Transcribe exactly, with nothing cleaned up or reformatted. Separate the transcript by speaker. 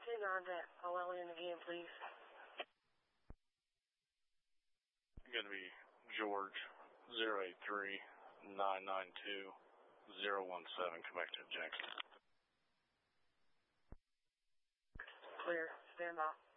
Speaker 1: Take on that O L N again, please.
Speaker 2: Going to be George zero eight three nine nine two zero one seven. Come back to Jackson.
Speaker 1: Clear. Stand by.